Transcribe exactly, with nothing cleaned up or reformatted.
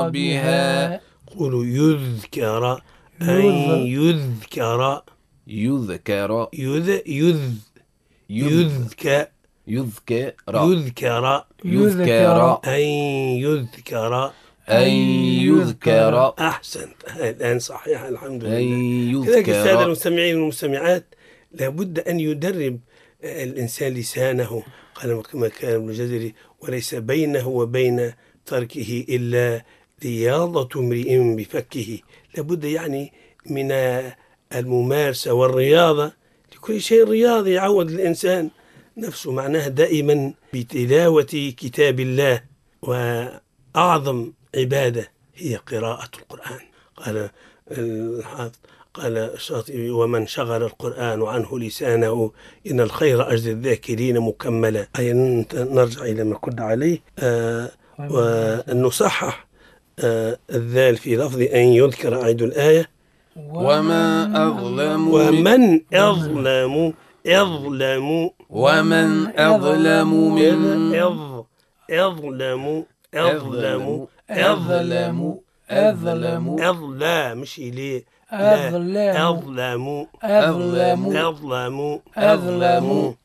بها. قولوا يذكر أن يذكر يذكر يذ يذ يذكر يذكر يذكر يذكر أن يذكر أن يذكر. أحسنت، الآن صحيح الحمد أن لله. كذلك السادة يذكر. المستمعين والمستمعات، لابد أن يدرب الإنسان لسانه. قال كما كان ابن الجزري: وليس بينه وبين تركه إلا رياضة امرئ بفكه. لابد يعني من الممارسة والرياضة، لكل شيء رياضة يعود الإنسان نفسه. معناها دائما بتلاوة كتاب الله، وأعظم عبادة هي قراءة القرآن. قال الحافظ قال الشاطبي: ومن شغل القرآن عنه لسانه إن الخير أجر الذاكرين مكملا. أي نرجع إلى ما كنا عليه، آه وأن نصحح آه الذال في لفظ أن يذكر. أعيد الآية: وما أظلم ومن أظلم أظلم ومن أظلم من أظ أظلم أظلم أظلم أظلم أظلم مش إليه أظلم أظلم أظلم أظلم أظلم